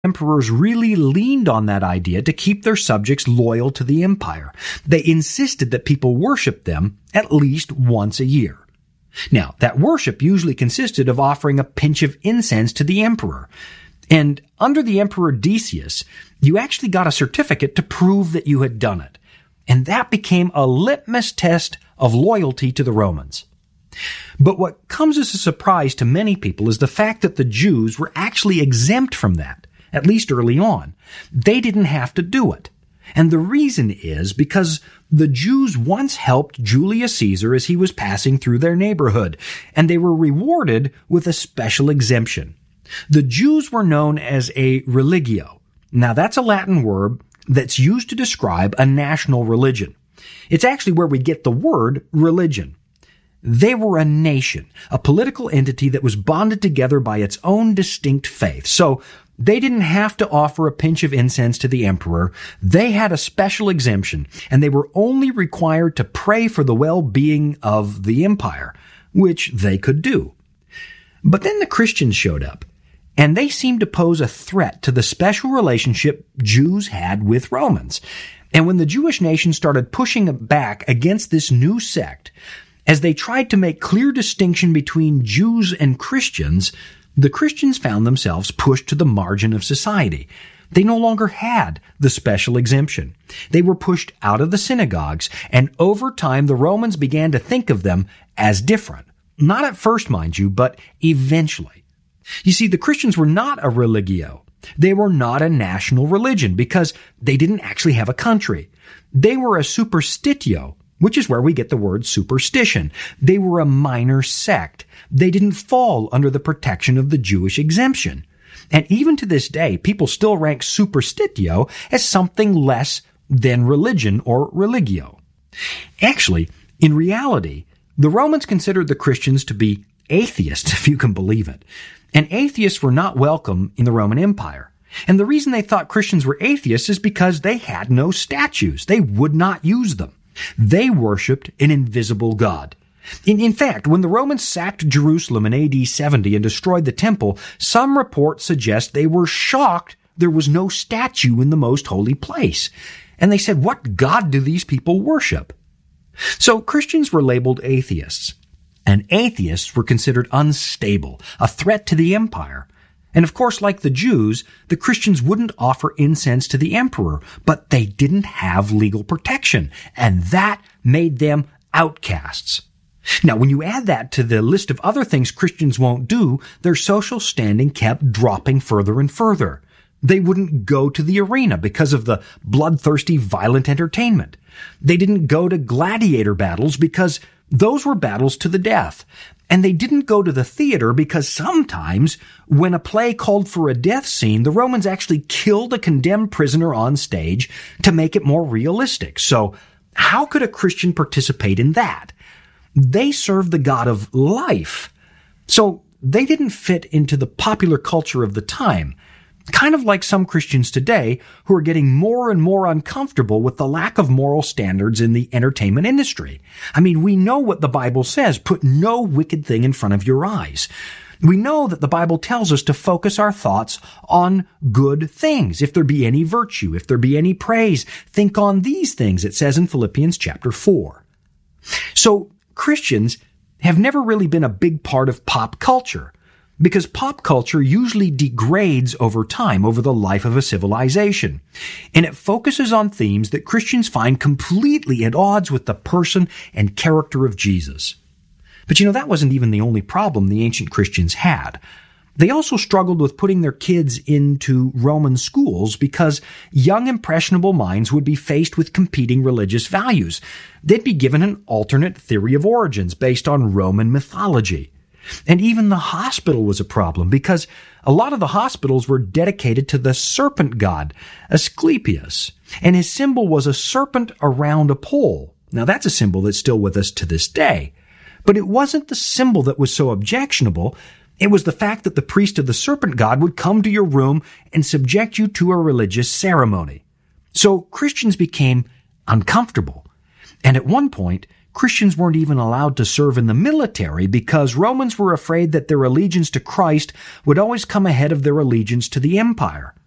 emperors really leaned on that idea to keep their subjects loyal to the empire. They insisted that people worship them at least once a year. Now, that worship usually consisted of offering a pinch of incense to the emperor. And under the Emperor Decius, you actually got a certificate to prove that you had done it. And that became a litmus test of loyalty to the Romans. But what comes as a surprise to many people is the fact that the Jews were actually exempt from that, at least early on. They didn't have to do it. And the reason is because the Jews once helped Julius Caesar as he was passing through their neighborhood, and they were rewarded with a special exemption. The Jews were known as a religio. Now that's a Latin word that's used to describe a national religion. It's actually where we get the word religion. They were a nation, a political entity that was bonded together by its own distinct faith. So they didn't have to offer a pinch of incense to the emperor. They had a special exemption, and they were only required to pray for the well-being of the empire, which they could do. But then the Christians showed up, and they seemed to pose a threat to the special relationship Jews had with Romans. And when the Jewish nation started pushing back against this new sect, as they tried to make clear distinction between Jews and Christians, the Christians found themselves pushed to the margin of society. They no longer had the special exemption. They were pushed out of the synagogues, and over time the Romans began to think of them as different. Not at first, mind you, but eventually. You see, the Christians were not a religio. They were not a national religion because they didn't actually have a country. They were a superstitio, which is where we get the word superstition. They were a minor sect. They didn't fall under the protection of the Jewish exemption. And even to this day, people still rank superstitio as something less than religion or religio. Actually, in reality, the Romans considered the Christians to be atheists, if you can believe it. And atheists were not welcome in the Roman Empire. And the reason they thought Christians were atheists is because they had no statues. They would not use them. They worshipped an invisible God. In fact, when the Romans sacked Jerusalem in AD 70 and destroyed the temple, some reports suggest they were shocked there was no statue in the most holy place. And they said, what God do these people worship? So Christians were labeled atheists. And atheists were considered unstable, a threat to the empire. And of course, like the Jews, the Christians wouldn't offer incense to the emperor, but they didn't have legal protection, and that made them outcasts. Now, when you add that to the list of other things Christians won't do, their social standing kept dropping further and further. They wouldn't go to the arena because of the bloodthirsty, violent entertainment. They didn't go to gladiator battles because those were battles to the death. And they didn't go to the theater because sometimes when a play called for a death scene, the Romans actually killed a condemned prisoner on stage to make it more realistic. So how could a Christian participate in that? They served the God of life. So they didn't fit into the popular culture of the time. Kind of like some Christians today who are getting more and more uncomfortable with the lack of moral standards in the entertainment industry. I mean, we know what the Bible says, put no wicked thing in front of your eyes. We know that the Bible tells us to focus our thoughts on good things. If there be any virtue, if there be any praise, think on these things, it says in Philippians chapter 4. So Christians have never really been a big part of pop culture, because pop culture usually degrades over time, over the life of a civilization. And it focuses on themes that Christians find completely at odds with the person and character of Jesus. But that wasn't even the only problem the ancient Christians had. They also struggled with putting their kids into Roman schools because young, impressionable minds would be faced with competing religious values. They'd be given an alternate theory of origins based on Roman mythology. And even the hospital was a problem because a lot of the hospitals were dedicated to the serpent god, Asclepius, and his symbol was a serpent around a pole. Now that's a symbol that's still with us to this day. But it wasn't the symbol that was so objectionable. It was the fact that the priest of the serpent god would come to your room and subject you to a religious ceremony. So Christians became uncomfortable. And at one point, Christians weren't even allowed to serve in the military because Romans were afraid that their allegiance to Christ would always come ahead of their allegiance to the empire.